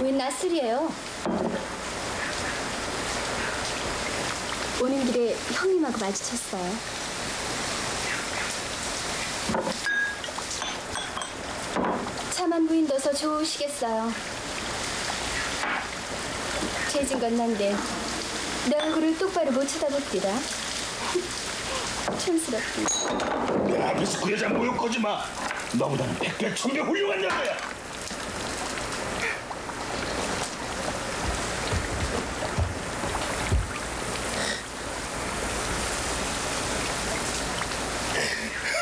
웬 낯설이에요? 오는 길에 형님하고 마주쳤어요. 차만 부인둬서 좋으시겠어요. 죄진 건 난데 내 얼굴을 똑바로 못 쳐다봅디다. 촌스럽게. 내 앞에서 그 여자 모욕하지 마. 너보다는 100배 1000배 훌륭한 여자야.